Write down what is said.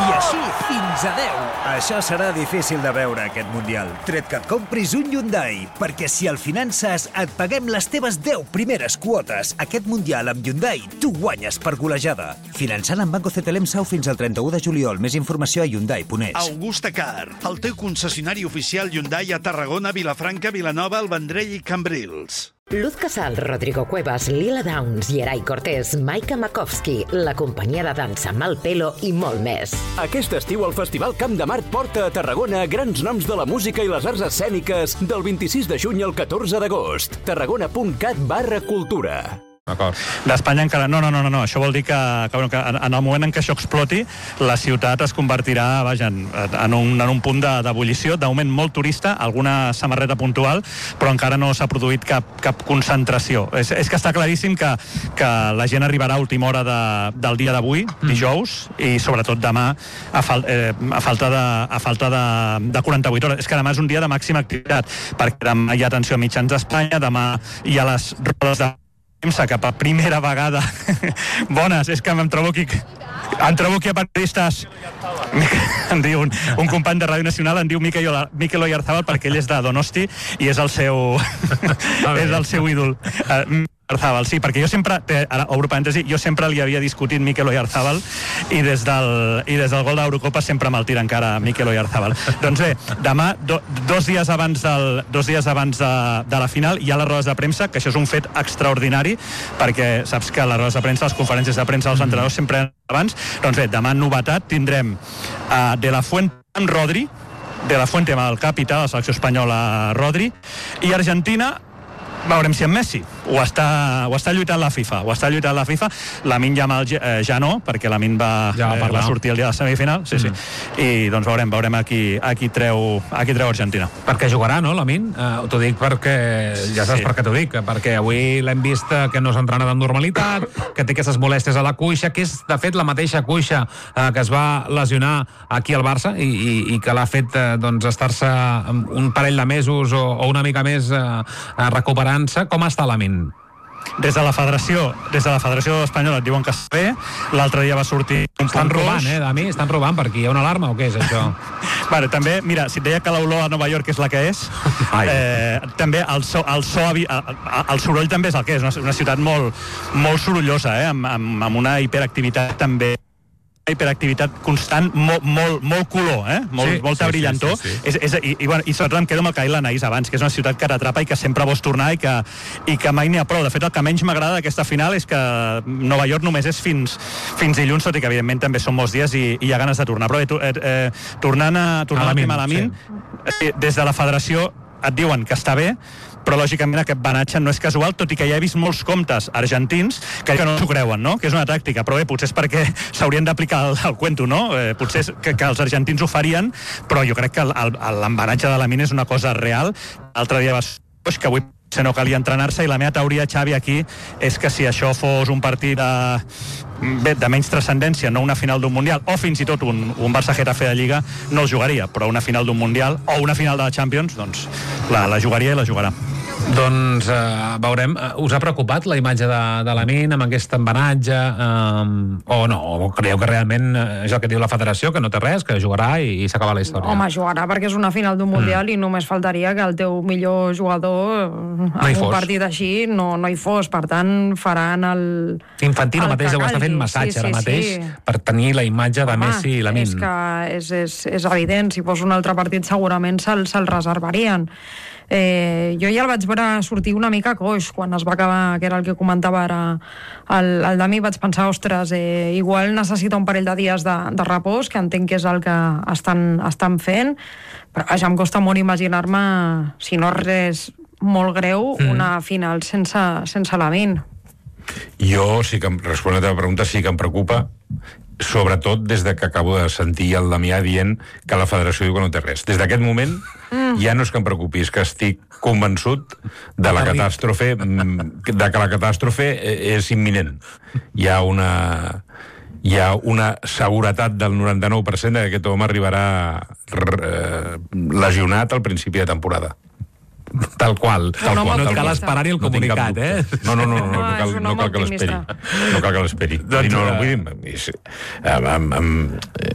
I així fins a 10. Això serà difícil de veure, aquest Mundial, tret que et compris un Hyundai, perquè si al Finances et paguem les teves 10 primeres quotes, aquest Mundial amb Hyundai tu guanyes per golejada. Finançant amb Banco CTLM Sau fins al 31 de juliol. Més informació a Hyundai.es. Augusta Car, el teu concessionari oficial Hyundai a Tarragona, Vilafranca, Vilanova, el Vendrell i Cambrils. Luz Casal, Rodrigo Cuevas, Lila Downs, Yeray Cortés, Maika Makovsky, la companyia de dansa Malpelo i molt més. Aquest estiu el Festival Camp de Mart porta a Tarragona grans noms de la música i les arts escèniques del 26 de juny al 14 d'agost. tarragona.cat/cultura. D'Espanya encara... No, això vol dir que en el moment en què això exploti, la ciutat es convertirà, vaja, en un punt d'ebullició, d'augment molt turista, alguna samarreta puntual, però encara no s'ha produït cap concentració. És que està claríssim que la gent arribarà a última hora del dia d'avui, dijous, i sobretot demà, a falta de 48 hores. És que demà és un dia de màxima activitat, perquè demà hi ha atenció a mitjans d'Espanya, demà hi ha les rodes de que per primera vegada bones, és que em trobo aquí a periodistes, em diu un company de Ràdio Nacional, em diu Mikel Oyarzabal, perquè ell és de Donosti i és el seu ídol. Oyarzabal, sí, perquè jo sempre, ara obro parèntesi, jo sempre li havia discutit Mikel Oyarzabal i des del gol d'Eurocopa sempre me'l tira encara Mikel Oyarzabal. Doncs bé, demà, dos dies abans de la final, hi ha les rodes de premsa, que això és un fet extraordinari, perquè saps que les rodes de premsa, les conferències de premsa dels entrenadors sempre abans. Doncs bé, demà novetat tindrem De La Fuente amb Rodri, De La Fuente amb el capità de la selecció espanyola Rodri, i Argentina veurem si en Messi ho està lluitant la FIFA. Lamine Yamal ja no, perquè Lamine va sortir el dia de la semifinal. Sí. I doncs veurem aquí treu Argentina. Perquè jugarà, no, Lamine? T'ho dic perquè ja saps per què t'ho dic, perquè avui l'hem vist que no s'entrena amb normalitat, que té aquestes molèsties a la cuixa, que és de fet la mateixa cuixa que es va lesionar aquí al Barça i que l'ha fet estar-se un parell de mesos o una mica més recuperant. Com està Lamine? Des de la Federació Espanyola et diuen que està bé. L'altre dia va sortir un estan robant, Dami? Estan robant per aquí? Hi ha una alarma o què és això? Vale, també, mira, si et deia que l'olor a Nova York és la que és, també el soroll també és el que és, una ciutat molt sorollosa, amb una hiperactivitat també, hiperactivitat constant, molt color, molta brillantor. I sobretot em quedo amb el que ha dit l'Anaïs abans, que és una ciutat que t'atrapa i que sempre vols tornar i que mai n'hi ha prou. De fet, el que menys m'agrada d'aquesta final és que Nova York només és fins dilluns, tot i que evidentment també són molts dies i hi ha ganes de tornar. Però bé, tornant al tema Lamine, des de la Federació et diuen que està bé, però lògicament aquest banatge no és casual, tot i que ja he vist molts comptes argentins que no s'ho creuen, no? Que és una tàctica, però bé, potser és perquè s'haurien d'aplicar el cuento, no? Potser és que els argentins ho farien, però jo crec que l'embanatge de Lamine és una cosa real. L'altre dia va ser que avui potser no calia entrenar-se, i la meva teoria, Xavi, aquí és que si això fos un partit de menys transcendència, no una final d'un Mundial, o fins i tot un Barça-Getafe de Lliga, no el jugaria, però una final d'un Mundial o una final de la Champions, doncs la jugaria i la jugarà. Doncs veurem. Us ha preocupat la imatge de Lamine amb aquest embenatge o no? O creieu que realment és el que diu la Federació, que no té res, que jugarà i s'acaba la història? Home, jugarà perquè és una final d'un Mundial i només faltaria que el teu millor jugador en un partit així no hi fos. Per tant, faran el... Infantino mateix ho està fent massatge ara mateix per tenir la imatge de Messi i Lamine. És que és evident, si fos un altre partit segurament se'l reservarien. Jo ja el vaig veure sortir una mica coix quan es va acabar, que era el que comentava ara el Dami. Vaig pensar, ostres, igual necessita un parell de dies de repòs, que entenc que és el que estan fent, però vaja, em costa molt imaginar-me, si no res molt greu, una final sense Lamine. Jo, sí que responent a la teva pregunta, sí que em preocupa, sobretot des de que acabo de sentir el Damià dient que la Federació diu que no té res. Des d'aquest moment ja no és que em preocupi, és que estic convençut de la catàstrofe, de que la catàstrofe és imminent. Hi ha una seguretat del 99% que aquest home arribarà lesionat al principi de temporada. Tal qual. No cal esperar-hi el comunicat, No cal que l'esperi. No cal que l'esperi.